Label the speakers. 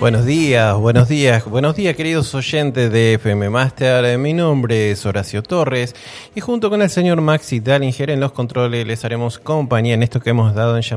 Speaker 1: buenos días queridos oyentes de FM Master. Mi nombre es Horacio Torres y junto con el señor Maxi Dallinger en los controles les haremos compañía en esto que hemos dado en llamar